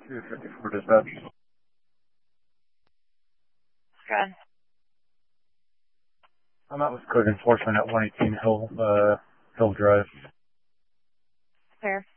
254 dispatch. Good. I'm out with code enforcement at 118 Hill Drive. Clear.